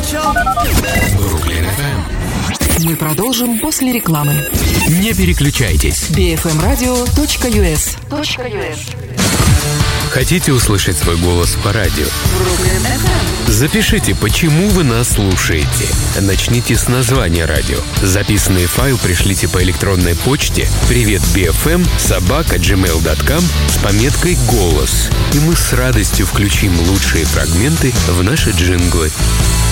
Бруклин FM. Мы продолжим после рекламы. Не переключайтесь. bfmradio.us. Хотите услышать свой голос по радио? Запишите, почему вы нас слушаете. Начните с названия радио. Записанный файл пришлите по электронной почте privetbfm@gmail.com с пометкой «Голос». И мы с радостью включим лучшие фрагменты в наши джинглы.